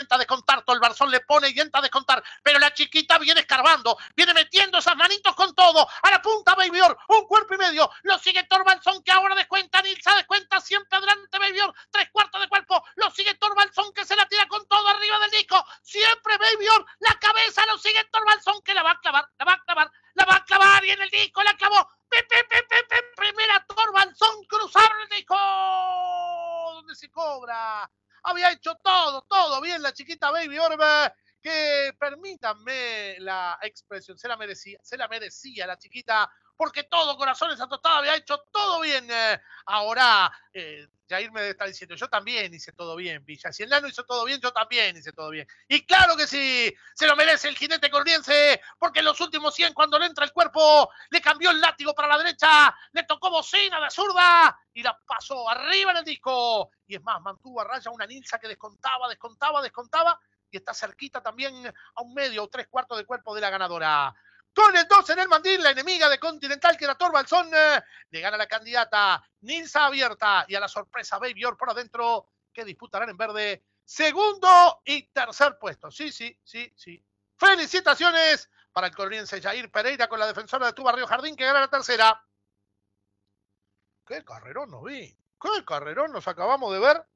entra a descontar, Torvaldsson le pone y entra a descontar, pero la chiquita viene escarbando, viene metiendo esas manitos con todo, a la punta Baby Or, un cuerpo y medio, lo sigue Torvaldsson que ahora descuenta, Nilsa descuenta, siempre adelante Baby Or, 3/4 de cuerpo, lo sigue Torvaldsson que se la tira con todo arriba del disco, siempre Baby Or, la cabeza lo sigue Torvaldsson que la va a clavar y en el disco la clavó, primera Torvaldsson cruzar el disco, donde se cobra. Había hecho todo bien la chiquita Baby Orbe, que permítanme la expresión, se la merecía la chiquita, porque todo corazones atostados había hecho todo bien. Ahora, Jair me está diciendo, yo también hice todo bien, Villa. Si el Nano hizo todo bien, yo también hice todo bien. Y claro que sí, se lo merece el jinete corriense, porque en los últimos 100, cuando le entra el cuerpo, le cambió el látigo para la derecha, le tocó bocina de zurda y la pasó arriba en el disco. Y es más, mantuvo a raya una Nilsa que descontaba, y está cerquita también a un medio o 3/4 de cuerpo de la ganadora. Con el 2 en el mandil, la enemiga de Continental, que era Torvaldsson, le gana la candidata Nilsa abierta y a la sorpresa Baby Or por adentro, que disputarán en verde segundo y tercer puesto. Sí. Felicitaciones para el corriense Jair Pereira con la defensora de Tu Barrio Jardín, que gana la tercera. Qué carrerón nos vi, qué carrerón nos acabamos de ver,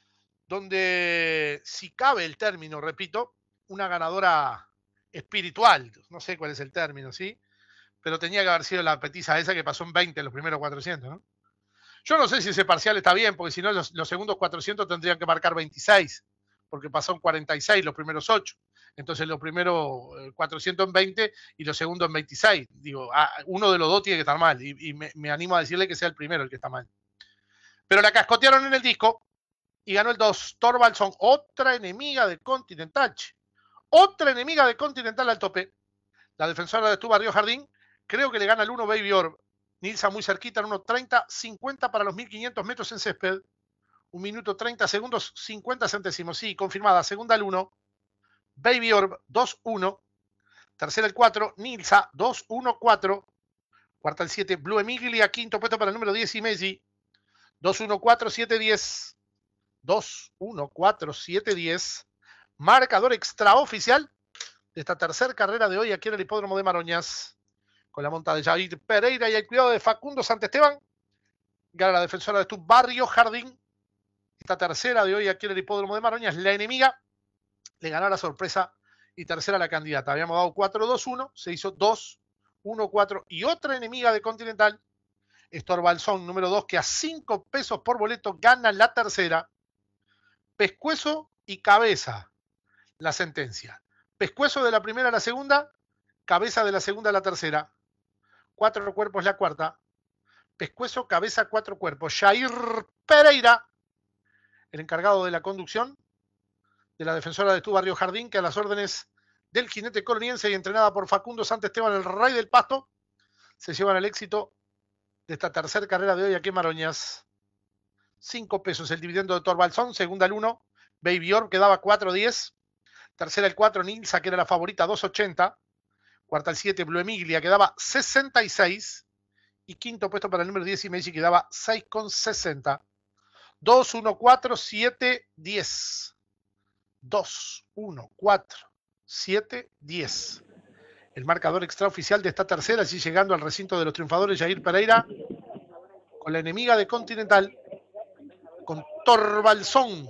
donde, si cabe el término, repito, una ganadora espiritual, no sé cuál es el término, ¿sí? Pero tenía que haber sido la petiza esa que pasó en 20 los primeros 400, ¿no? Yo no sé si ese parcial está bien, porque si no los segundos 400 tendrían que marcar 26, porque pasó en 46 los primeros 8. Entonces los primeros 400 en 20 y los segundos en 26. Digo, uno de los dos tiene que estar mal, y me animo a decirle que sea el primero el que está mal. Pero la cascotearon en el disco y ganó el 2. Torvaldsson, otra enemiga de Continental. Otra enemiga de Continental al tope. La defensora de Tu Barrio Jardín, creo que le gana el 1 Baby Orb. Nilsa muy cerquita en 1:30:50 para los 1500 metros en césped. 1 minuto 30 segundos 50 centésimos. Sí, confirmada. Segunda el 1. Baby Orb 2-1. Tercera el 4. Nilsa 2-1-4. Cuarta el 7. Blue Emiglia. Quinto puesto para el número 10 y Messi. 2-1-4-7-10. 2-1-4-7-10. Marcador extraoficial de esta tercera carrera de hoy aquí en el hipódromo de Maroñas, con la monta de Jair Pereira y el cuidado de Facundo Santesteban. Gana la defensora de Tu Barrio Jardín. Esta tercera de hoy aquí en el hipódromo de Maroñas, la enemiga le ganó la sorpresa y tercera la candidata. Habíamos dado 4-2-1, se hizo 2-1-4 y otra enemiga de Continental, Torvaldsson, número 2, que a 5 pesos por boleto gana la tercera. Pescuezo y cabeza, la sentencia. Pescuezo de la primera a la segunda, cabeza de la segunda a la tercera. 4 cuerpos la cuarta. Pescuezo, cabeza, 4 cuerpos. Jair Pereira, el encargado de la conducción de la defensora de Tu Barrio Jardín, que a las órdenes del jinete coroniense y entrenada por Facundo Santesteban, el rey del pasto, se llevan el éxito de esta tercera carrera de hoy aquí en Maroñas. 5 pesos el dividendo de Torvaldsson, segunda el 1, Baby Orb, que daba 4.10. Tercera el 4, Nilsa, que era la favorita, 2.80. Cuarta el 7, Blue Emiglia, que daba 66. Y quinto puesto para el número 10 y Messi, que daba 6.60. 2, 1, 4, 7, 10. 2, 1, 4, 7, 10. El marcador extraoficial de esta tercera, así llegando al recinto de los triunfadores, Jair Pereira, con la enemiga de Continental, con Torvaldsson,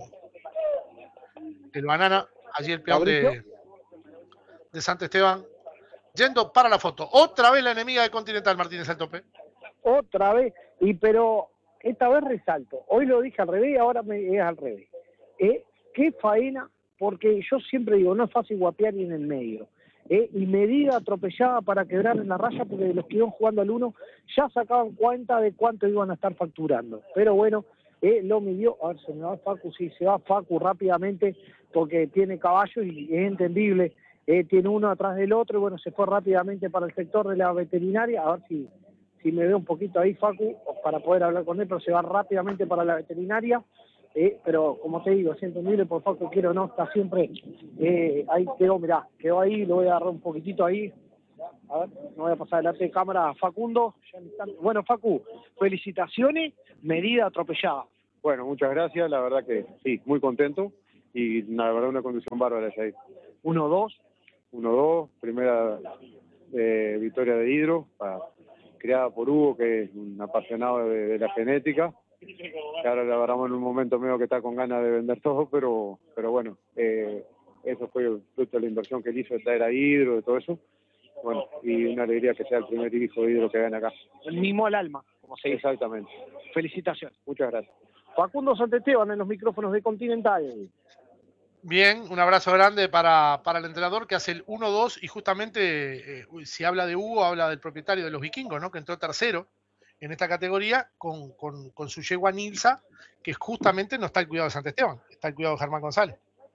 el banana, allí el peón de Santesteban, yendo para la foto. Otra vez la enemiga de Continental, Martínez al tope. Otra vez, pero esta vez resalto. Hoy lo dije al revés y ahora es al revés. Qué faena, porque yo siempre digo, no es fácil guapear ni en el medio. Y medida atropellada para quebrar en la raya, porque los que iban jugando al 1 ya sacaban cuenta de cuánto iban a estar facturando. Pero bueno, lo midió. A ver, se me va Facu, sí, se va Facu rápidamente, porque tiene caballos y es entendible. Tiene uno atrás del otro y bueno, se fue rápidamente para el sector de la veterinaria. A ver si me ve un poquito ahí, Facu, para poder hablar con él, pero se va rápidamente para la veterinaria. Pero como te digo, es entendible, por Facu quiero o no, está siempre ahí quedó, mirá, quedó ahí, lo voy a agarrar un poquitito ahí. A ver, no voy a pasar delante de cámara a Facundo. Bueno, Facu, felicitaciones, medida atropellada. Bueno, muchas gracias, la verdad que sí, muy contento. y la verdad una conducción bárbara, Jair. 1-2. 1-2, primera victoria de Hidro, creada por Hugo, que es un apasionado de la genética, que ahora la agarramos en un momento medio que está con ganas de vender todo, pero bueno, eso fue fruto de la inversión que él hizo de traer a Hidro, de todo eso. Bueno, y una alegría que sea el primer hijo de Hidro que gane acá. El mimo al alma, como se dice. Exactamente. Felicitaciones. Muchas gracias. Facundo Santesteban en los micrófonos de Continental. Bien, un abrazo grande para el entrenador que hace el 1-2 y justamente si habla de Hugo, habla del propietario de los vikingos, ¿no? Que entró tercero en esta categoría con su yegua Nilsa, que justamente no está el cuidado de Santesteban, está el cuidado de Germán González.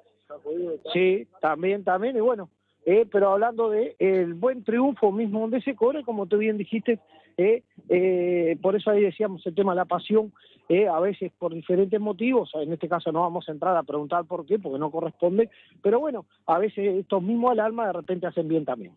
Sí, también, y bueno, pero hablando de el buen triunfo mismo donde se corre, como tú bien dijiste, por eso ahí decíamos el tema de la pasión, a veces por diferentes motivos, en este caso no vamos a entrar a preguntar por qué, porque no corresponde, pero bueno, a veces estos mismos al alma de repente hacen bien también.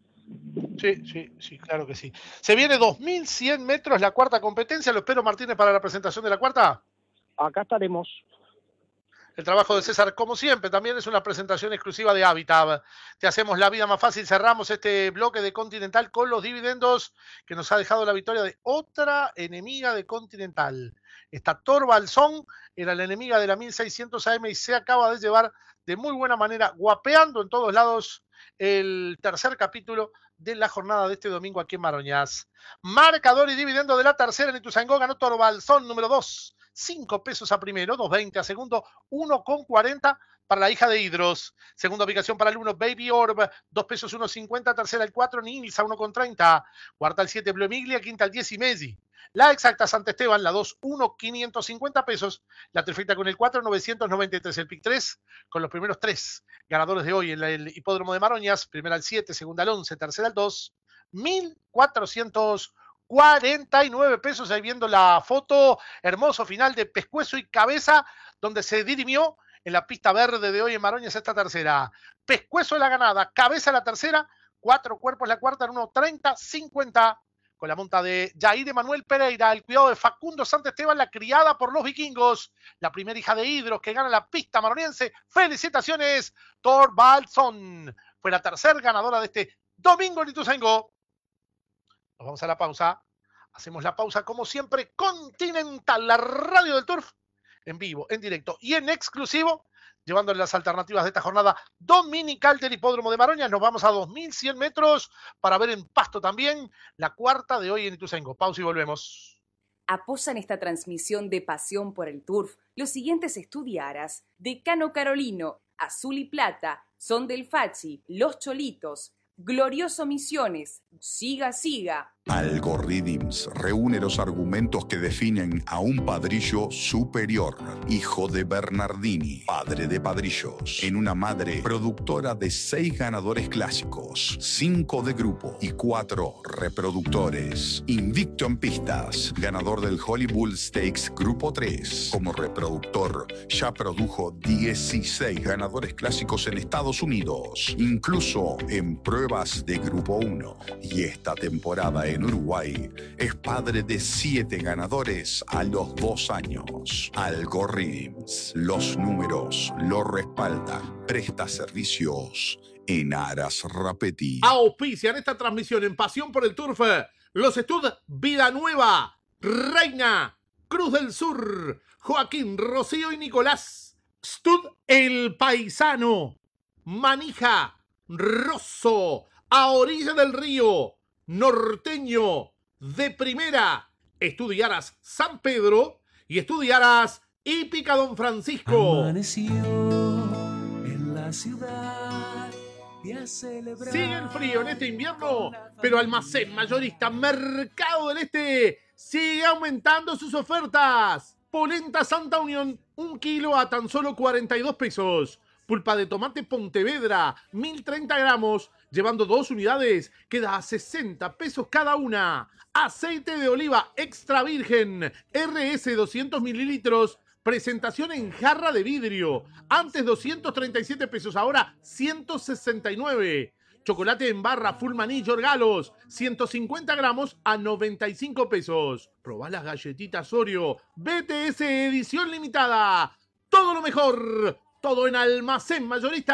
Sí, claro que sí. Se viene 2100 metros la cuarta competencia, lo espero Martínez para la presentación de la cuarta. Acá estaremos. El trabajo de César, como siempre, también es una presentación exclusiva de Habitat. Te hacemos la vida más fácil. Cerramos este bloque de Continental con los dividendos que nos ha dejado la victoria de otra enemiga de Continental. Esta Thorvaldson era la enemiga de la 1600 AM y se acaba de llevar de muy buena manera, guapeando en todos lados, el tercer capítulo de la jornada de este domingo aquí en Maroñas. Marcador y dividendo de la tercera en Ituzaingó, ganó Thorvaldson, número 2. 5 pesos a primero, 2.20 a segundo, 1.40 para la hija de Hidros. Segunda ubicación para el 1, Baby Orb, 2 pesos 1.50. Tercera el 4, Nilsa, 1.30. Cuarta el 7, Blomiglia. Quinta el 10 y Messi. La exacta Santesteban, la 2, 1.550 pesos. La trifecta con el 4, 993. El pick 3 con los primeros 3 ganadores de hoy en el hipódromo de Maroñas. Primera al 7, segunda al 11, tercera al 2, 1.449 pesos. Ahí viendo la foto, hermoso final de pescuezo y cabeza, donde se dirimió en la pista verde de hoy en Maroñas esta tercera. Pescuezo la ganada, cabeza la tercera, 4 cuerpos la cuarta en 1.30-50. Con la monta de Jair Emanuel Pereira, el cuidado de Facundo Santesteban, la criada por los vikingos, la primera hija de Hidros que gana la pista maroniense. Felicitaciones, Thorvaldson. Fue la tercera ganadora de este domingo en Ituzaingó. Nos vamos a la pausa. Hacemos la pausa como siempre. Continental, la radio del Turf, en vivo, en directo y en exclusivo, llevándole las alternativas de esta jornada dominical del hipódromo de Maroñas. Nos vamos a 2100 metros para ver en Pasto también la cuarta de hoy en Ituzaingó. Pausa y volvemos. Apoyan esta transmisión de pasión por el turf los siguientes estudiaras: Decano Carolino, Azul y Plata, Son del Fachi, Los Cholitos, Glorioso Misiones, Siga Siga. Algorithms reúne los argumentos que definen a un padrillo superior, hijo de Bernardini, padre de padrillos, en una madre productora de 6 ganadores clásicos, 5 de grupo y 4 reproductores. Invicto en pistas, ganador del Holy Bull Stakes Grupo 3. Como reproductor, ya produjo 16 ganadores clásicos en Estados Unidos, incluso en pruebas de Grupo 1. Y esta temporada en Uruguay es padre de 7 ganadores a los 2 años. Algorithms, los números lo respaldan. Presta servicios en Aras Rapetti. Auspician esta transmisión en Pasión por el Turf los Stud Vida Nueva, Reina, Cruz del Sur, Joaquín, Rocío y Nicolás. Stud El Paisano, Manija, Rosso, A Orilla del Río, Norteño, De Primera, Estudiaras San Pedro y Estudiaras Hípica Don Francisco. Amaneció en la ciudad y a celebrar. Sigue el frío en este invierno, pero Almacén Mayorista Mercado del Este sigue aumentando sus ofertas. Polenta Santa Unión, 1 kilo a tan solo 42 pesos. Pulpa de tomate Pontevedra, 1030 gramos, llevando 2 unidades, queda a 60 pesos cada una. Aceite de oliva extra virgen, RS 200 mililitros, presentación en jarra de vidrio. Antes 237 pesos, ahora 169. Chocolate en barra Full Maní Yorgalos, 150 gramos a 95 pesos. Probá las galletitas Oreo, BTS edición limitada. Todo lo mejor. todo en Almacén Mayorista.